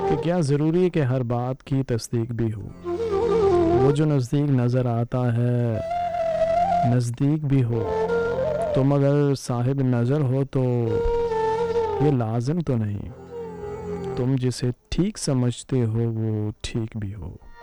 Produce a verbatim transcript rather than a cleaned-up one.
कि क्या ज़रूरी है कि हर बात की तस्दीक भी हो। वो जो नज़दीक नज़र आता है नज़दीक भी हो। तुम अगर साहिब नज़र हो तो ये लाजिम तो नहीं तुम जिसे ठीक समझते हो वो ठीक भी हो।